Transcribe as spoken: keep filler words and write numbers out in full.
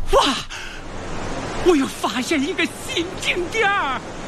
哇！我又发现一个新景点儿。